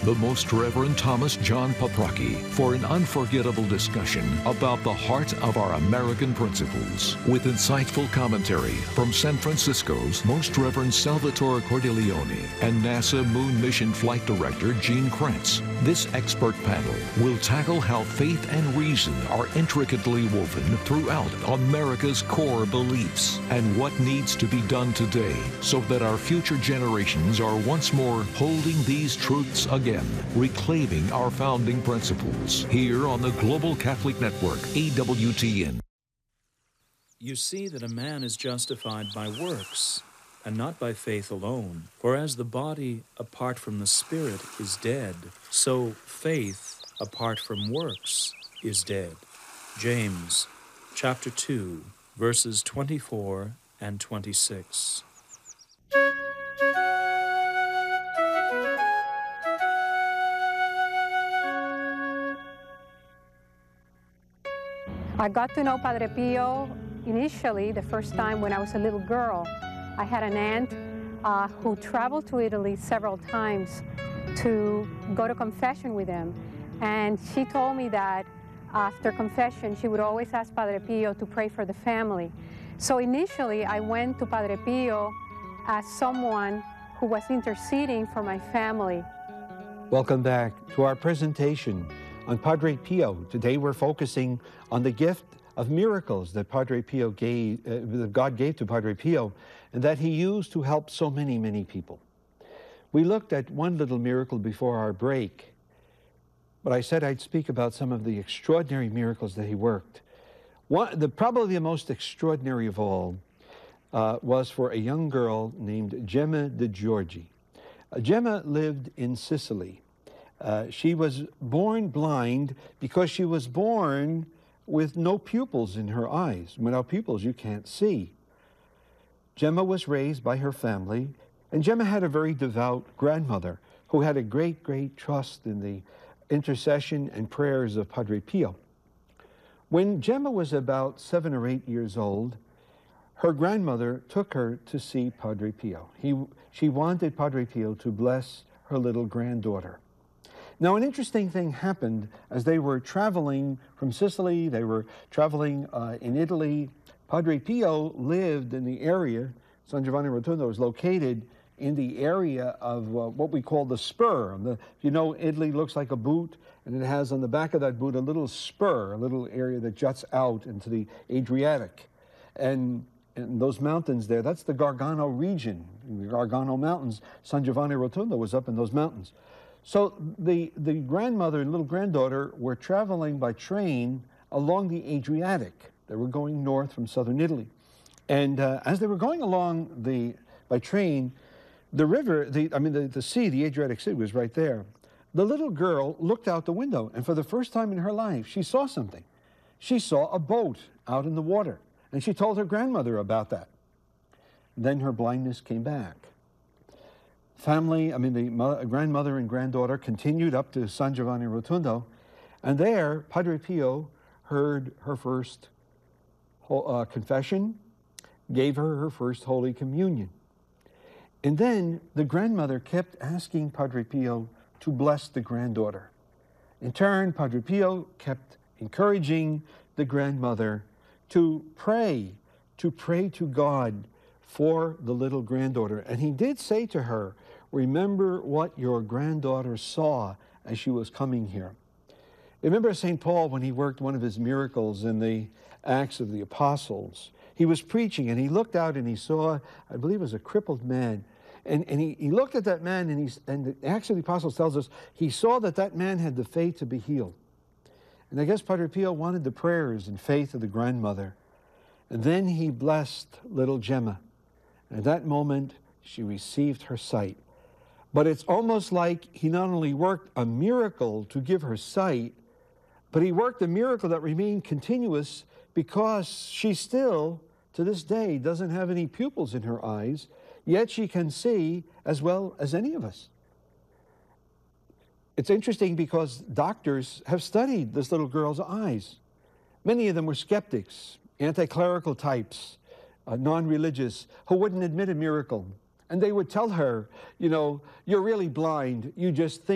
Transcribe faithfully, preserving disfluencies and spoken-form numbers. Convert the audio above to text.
the Most Reverend Thomas John Paprocki for an unforgettable discussion about the heart of our American principles, with insightful commentary from San Francisco's Most Reverend Salvatore Cordileone and NASA Moon Mission Flight Director Gene Kranz. This expert panel will tackle how faith and reason are intricately woven throughout America's core beliefs and what needs to be done today so that our future generations are once more holding these truths again, reclaiming our founding principles. Here on the Global Catholic Network, E W T N. You see that a man is justified by works, and not by faith alone. For as the body apart from the spirit is dead, so faith apart from works is dead. James chapter two, verses twenty-four and twenty-six. I got to know Padre Pio initially the first time when I was a little girl. I had an aunt uh, who traveled to Italy several times to go to confession with him. And she told me that after confession, she would always ask Padre Pio to pray for the family. So initially, I went to Padre Pio as someone who was interceding for my family. Welcome back to our presentation on Padre Pio. Today we're focusing on the gift of miracles that Padre Pio gave, uh, that God gave to Padre Pio, and that he used to help so many, many people. We looked at one little miracle before our break, but I said I'd speak about some of the extraordinary miracles that he worked. One, the, probably the most extraordinary of all uh, was for a young girl named Gemma de Giorgi. Uh, Gemma lived in Sicily. Uh, she was born blind because she was born with no pupils in her eyes. Without pupils, you can't see. Gemma was raised by her family, and Gemma had a very devout grandmother who had a great, great trust in the intercession and prayers of Padre Pio. When Gemma was about seven or eight years old, her grandmother took her to see Padre Pio. He, she wanted Padre Pio to bless her little granddaughter. Now, an interesting thing happened as they were traveling from Sicily. They were traveling uh, in Italy. Padre Pio lived in the area. San Giovanni Rotondo was located in the area of uh, what we call the spur. The, you know, Italy looks like a boot, and it has on the back of that boot a little spur, a little area that juts out into the Adriatic. And, and those mountains there, that's the Gargano region, the Gargano Mountains. San Giovanni Rotondo was up in those mountains. So the, the grandmother and little granddaughter were traveling by train along the Adriatic. They were going north from southern Italy. And uh, as they were going along the, by train, the river, the, I mean the, the sea, the Adriatic Sea was right there. The little girl looked out the window, and for the first time in her life, she saw something. She saw a boat out in the water, and she told her grandmother about that. Then her blindness came back. Family, I mean the mother, grandmother and granddaughter continued up to San Giovanni Rotondo, and there Padre Pio heard her first uh, confession, gave her her first Holy Communion. And then the grandmother kept asking Padre Pio to bless the granddaughter. In turn, Padre Pio kept encouraging the grandmother to pray, to pray to God for the little granddaughter. And he did say to her, remember what your granddaughter saw as she was coming here. Remember Saint Paul, when he worked one of his miracles in the Acts of the Apostles, he was preaching and he looked out and he saw, I believe it was a crippled man. And, and he, he looked at that man, and, he, and the Acts of the Apostles tells us he saw that that man had the faith to be healed. And I guess Padre Pio wanted the prayers and faith of the grandmother. And then he blessed little Gemma. And at that moment, she received her sight. But it's almost like he not only worked a miracle to give her sight, but he worked a miracle that remained continuous because she still, to this day, doesn't have any pupils in her eyes, yet she can see as well as any of us. It's interesting because doctors have studied this little girl's eyes. Many of them were skeptics, anti-clerical types, uh, non-religious, who wouldn't admit a miracle. And they would tell her, you know, you're really blind, you just think